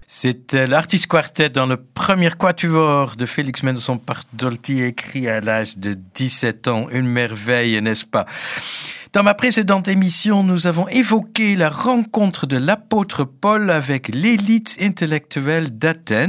C'était l'Artist Quartet dans le premier quatuor de Félix Mendelssohn Bartholdy, écrit à l'âge de 17 ans. Une merveille, n'est-ce pas? Dans ma précédente émission, nous avons évoqué la rencontre de l'apôtre Paul avec l'élite intellectuelle d'Athènes.